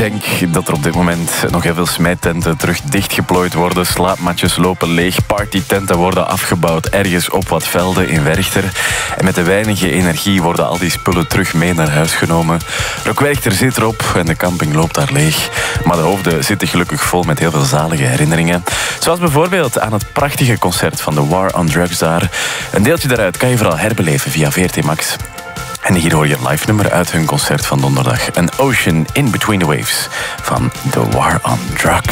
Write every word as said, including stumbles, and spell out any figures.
denk dat er op dit moment nog heel veel smijttenten terug dichtgeplooid worden. Slaapmatjes lopen leeg, partytenten worden afgebouwd ergens op wat velden in Werchter. En met de weinige energie worden al die spullen terug mee naar huis genomen. Rockwerchter zit erop en de camping loopt daar leeg. Maar de hoofden zitten gelukkig vol met heel veel zalige herinneringen. Zoals bijvoorbeeld aan het prachtige concert van The War on Drugs daar. Een deeltje daaruit kan je vooral herbeleven via V R T Max. En hier hoor je een live nummer uit hun concert van donderdag. An Ocean in Between the Waves van The War on Drugs.